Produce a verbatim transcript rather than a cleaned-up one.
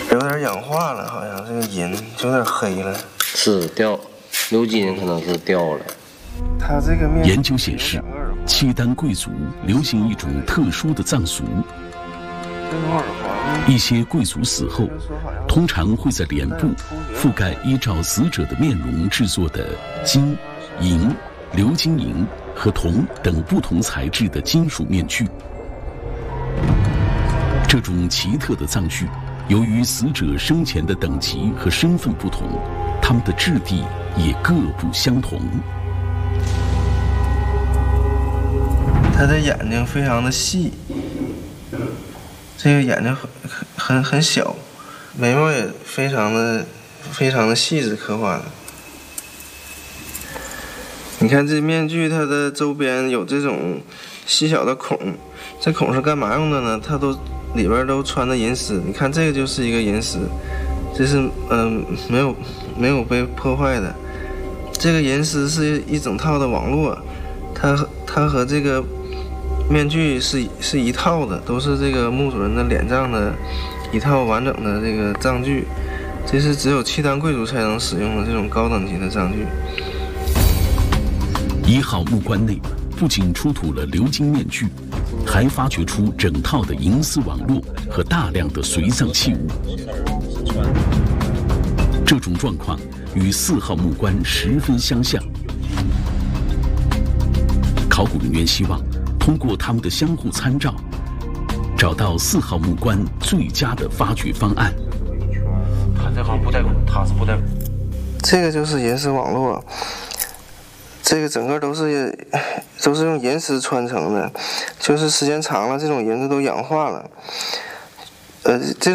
有点氧化了，好像这个银就有点黑了。 是掉，鎏金可能是掉了。 它这个面研究显示，契丹贵族流行一种特殊的葬俗。一些贵族死后，通常会在脸部覆盖依照死者的面容制作的金、银、鎏金银和铜等不同材质的金属面具。这种奇特的葬具，由于死者生前的等级和身份不同，他们的质地也各不相同。 他的眼睛非常的细，这个眼睛很很很小，眉毛也非常的非常的细致刻画的。你看这面具，它的周边有这种细小的孔，这孔是干嘛用的呢？它都里边都穿的银丝，你看这个就是一个银丝，这是嗯、呃、没有没有被破坏的。这个银丝是一整套的网络，它它和这个面具是是一套的，都是这个墓主人的脸葬的一套完整的这个葬具，这是只有契丹贵族才能使用的这种高等级的葬具。 一号木棺内不仅出土了鎏金面具，还发掘出整套的银丝网络和大量的随葬器物。这种状况与四号木棺十分相像。考古人员希望通过他们的相互参照，找到四号木棺最佳的发掘方案。 它这行不带孔，它是不带孔。 这个就是银丝网络，这个整个都是都是用银丝穿成的，就是时间长了，这种银子都氧化了。呃，这